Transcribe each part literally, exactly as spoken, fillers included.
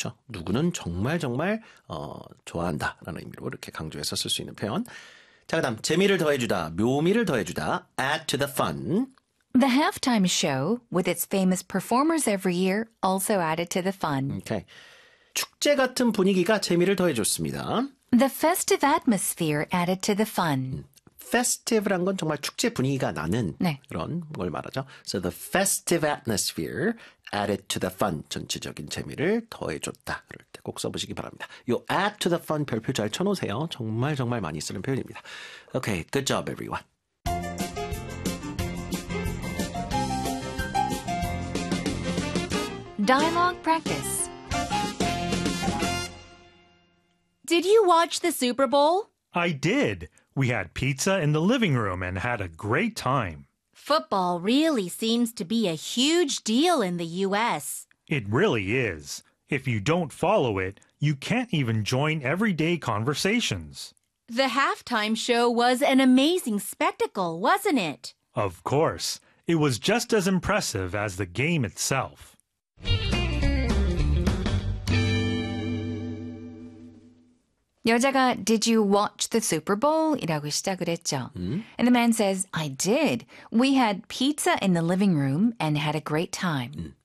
그렇죠. 누구는 정말 정말 어, 좋아한다라는 의미로 이렇게 강조해서 쓸 수 있는 표현. 자, 그다음 재미를 더해주다, 묘미를 더해주다. Add to the fun. The halftime show, with its famous performers every year, also added to the fun. Okay. 축제 같은 분위기가 재미를 더해줬습니다. The festive atmosphere added to the fun. festive란 건 정말 축제 분위기가 나는 네. 그런 걸 말하죠. So the festive atmosphere added to the fun. 전체적인 재미를 더해줬다. 그럴 때 꼭 써보시기 바랍니다. 요 add to the fun 별표 잘 쳐놓으세요. 정말 정말 많이 쓰는 표현입니다. Okay, good job everyone. Dialogue practice. Did you watch the Super Bowl? I did. We had pizza in the living room and had a great time. Football really seems to be a huge deal in the U S. It really is. If you don't follow it, you can't even join everyday conversations. The halftime show was an amazing spectacle, wasn't it? Of course. It was just as impressive as the game itself. 여자가 Did you watch the Super Bowl? 이라고 시작을 했죠. 음? And the man says, I did. We had pizza in the living room and had a great time. 음.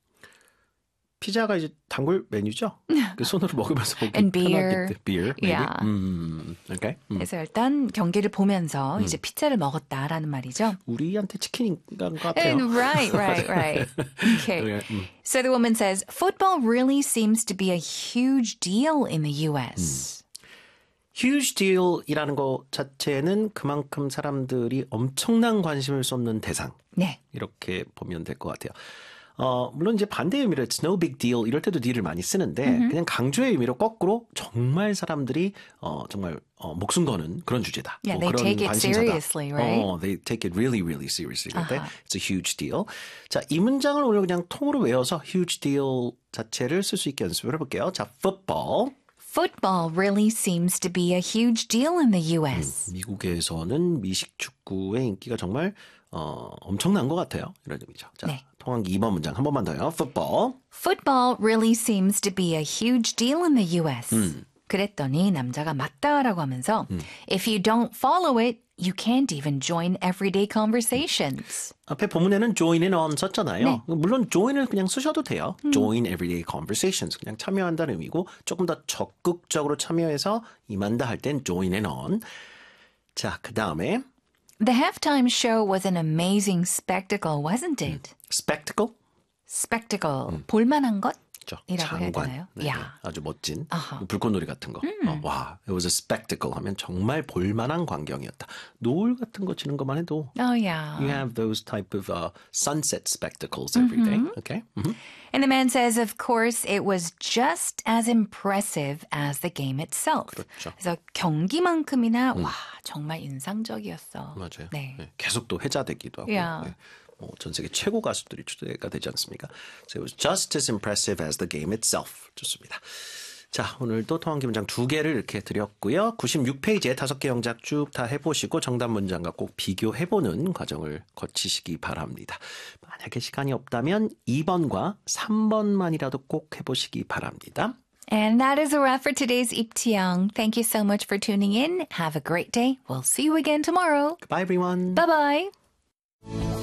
피자가 이제 단골 메뉴죠? 그 손으로 먹으면서 먹기 And beer. 편하기 때문에. Beer, maybe. Yeah. 음, okay. 음. 그래서 일단 경기를 보면서 음. 이제 피자를 먹었다라는 말이죠. 우리한테 치킨인 것 같아요. And right, right, right. Okay. 음. So the woman says, football really seems to be a huge deal in the U S. 음. huge deal이라는 것 자체는 그만큼 사람들이 엄청난 관심을 쏟는 대상. 네. 이렇게 보면 될 것 같아요. 어, 물론 이제 반대의 의미로 it's no big deal 이럴 때도 deal을 많이 쓰는데 mm-hmm. 그냥 강조의 의미로 거꾸로 정말 사람들이 어, 정말 어, 목숨 거는 그런 주제다. Yeah, 뭐 they 그런 take it 관심사다. seriously, right? 어, they take it really, really seriously. 그럴 때 uh-huh. it's a huge deal. 자, 이 문장을 오늘 그냥 통으로 외워서 huge deal 자체를 쓸 수 있게 연습을 해볼게요. 자, football. Football really seems to be a huge deal in the U S. 음, 미국에서는 미식 축구의 인기가 정말 어, 엄청난 것 같아요. 이런 의미죠. 자, 네. 통한기 이 번 문장 한 번만 더요. Football. Football really seems to be a huge deal in the U S. 음. 그랬더니 남자가 맞다라고 하면서 음. If you don't follow it, you can't even join everyday conversations. 앞에 본문에는 join in on 썼잖아요. 네. 물론 join을 그냥 쓰셔도 돼요. 음. join everyday conversations. 그냥 참여한다는 의미고 조금 더 적극적으로 참여해서 임한다 할 땐 join in on. 자, 그 다음에 The halftime show was an amazing spectacle, wasn't it? 음. spectacle? spectacle, 음. 볼만한 것? 그렇죠. 이라고 해야 장관. 되나요? 네, 야. 아주 멋진 아하. 불꽃놀이 같은 거. 음. 어, 와, it was a spectacle 하면 정말 볼만한 광경이었다. 노을 같은 거 치는 것만 해도 Oh, yeah. you have those type of uh, sunset spectacles every day. Mm-hmm. Okay. Mm-hmm. And the man says, of course, it was just as impressive as the game itself. 그렇죠. 그래서 경기만큼이나 음. 와 정말 인상적이었어. 맞아요. 네. 네, 계속 또 회자되기도 하고. Yeah. 네. 뭐 전 세계 최고 가수들이 주제가 되지 않습니까? So it was just as impressive as the game itself. 좋습니다. 자, 오늘도 통한기 문장 두 개를 이렇게 드렸고요. 구십육 페이지에 다섯 개 영작 쭉 다 해보시고 정답 문장과 꼭 비교해보는 과정을 거치시기 바랍니다. 만약에 시간이 없다면 이 번과 삼 번만이라도 꼭 해보시기 바랍니다. And that is a wrap for today's 입티영. Thank you so much for tuning in. Have a great day. We'll see you again tomorrow. Goodbye, everyone. Bye-bye.